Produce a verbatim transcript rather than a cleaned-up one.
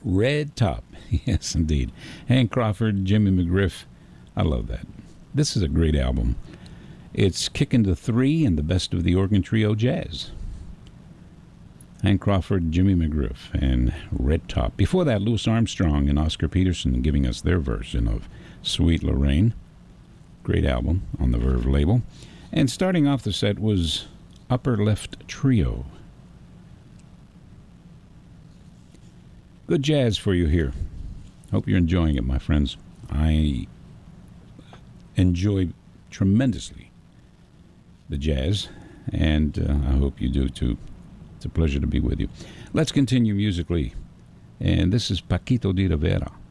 Red Top. Yes, indeed. Hank Crawford, Jimmy McGriff. I love that. This is a great album. It's kicking to three and the best of the organ trio jazz. Hank Crawford, Jimmy McGriff, and Red Top. Before that, Louis Armstrong and Oscar Peterson giving us their version of Sweet Lorraine. Great album on the Verve label. And starting off the set was Upper Left Trio. Good jazz for you here. Hope you're enjoying it, my friends. I enjoy tremendously the jazz, and uh, I hope you do too. It's a pleasure to be with you. Let's continue musically. And this is Paquito de Rivera.